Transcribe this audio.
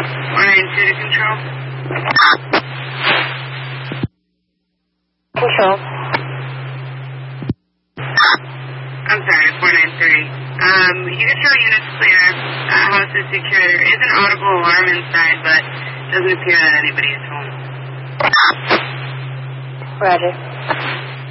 492 to control. Control. I'm sorry, 493. You can show units clear. House is secure. There is an audible alarm inside, but it doesn't appear that anybody is home. Roger.